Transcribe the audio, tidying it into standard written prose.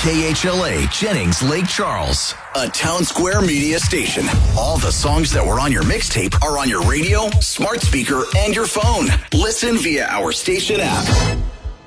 KHLA Jennings Lake Charles, a Town Square media station. All the songs that were on your mixtape are on your radio, smart speaker, and your phone. Listen via our station app.